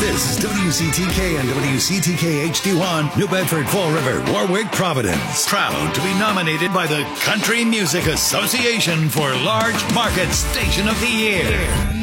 This is WCTK and WCTK HD1, New Bedford, Fall River, Warwick, Providence. Proud to be nominated by the Country Music Association for Large Market Station of the Year.